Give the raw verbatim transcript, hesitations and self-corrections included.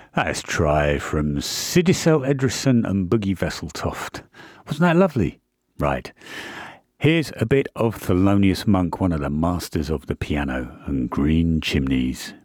Let's try from Sidisel Edrison and Boogie Vesseltoft. Wasn't that lovely? Right. Here's a bit of Thelonious Monk, one of the masters of the piano, and Green Chimneys.